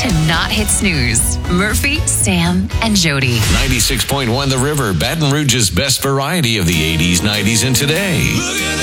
to not hit snooze. Murphy, Sam, and Jody. 96.1 The River, Baton Rouge's best variety of the 80s, 90s, and today. Look at